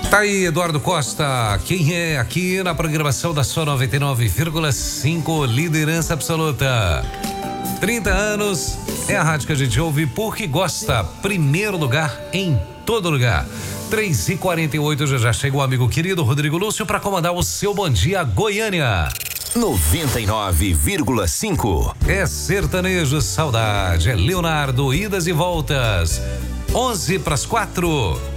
Tá aí, Eduardo Costa, quem é aqui na programação da sua 99,5, liderança absoluta. 30 anos, é a rádio que a gente ouve porque gosta. Primeiro lugar em todo lugar. 3h48, já chega o amigo querido Rodrigo Lúcio para comandar o seu Bom Dia Goiânia. 99,5. É sertanejo, saudade, é Leonardo, idas e voltas. 11 para as 4.